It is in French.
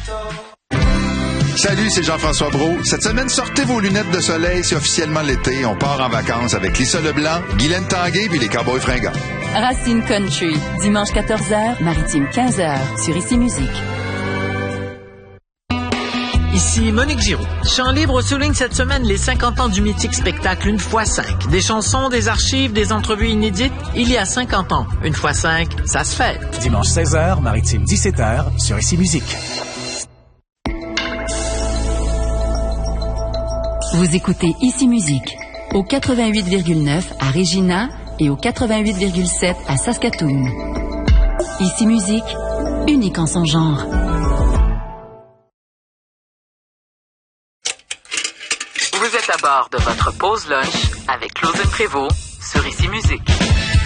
Salut, c'est Jean-François Brault. Cette semaine, sortez vos lunettes de soleil, c'est officiellement l'été. On part en vacances avec Lisa Leblanc, Guylaine Tanguay puis les Cowboys fringants. Racine Country, dimanche 14h, Maritime 15h, sur Ici Musique. Ici Monique Giroux. Chant Libre souligne cette semaine les 50 ans du mythique spectacle 1x5. Des chansons, des archives, des entrevues inédites. Il y a 50 ans. 1x5, ça se fait. Dimanche 16h, Maritime 17h, sur Ici Musique. Vous écoutez Ici Musique, au 88,9 à Regina et au 88,7 à Saskatoon. Ici Musique, unique en son genre. Vous êtes à bord de votre pause lunch avec Claudine Prévost sur Ici Musique.